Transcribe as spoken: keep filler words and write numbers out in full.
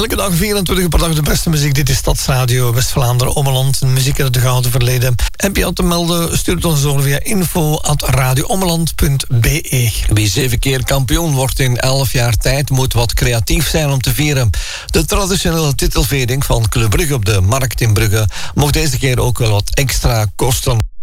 Elke dag vierentwintig per dag de beste muziek. Dit is Stadsradio West-Vlaanderen, Ommeland. Muziek uit het gouden verleden. Heb je al te melden? Stuur het ons door via info at radioommeland punt be. Wie zeven keer kampioen wordt in elf jaar tijd moet wat creatief zijn om te vieren. De traditionele titelvering van Club Brugge op de Markt in Brugge mocht deze keer ook wel wat extra kosten.